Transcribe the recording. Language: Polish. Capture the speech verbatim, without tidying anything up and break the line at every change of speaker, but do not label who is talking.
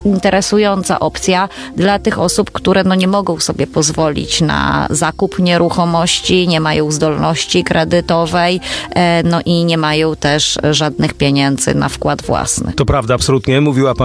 interesująca opcja dla tych osób, które no nie mogą sobie pozwolić na zakup nieruchomości, nie mają zdolności kredytowej, no i nie mają też żadnych pieniędzy na wkład własny.
To prawda, absolutnie. Mówiła pani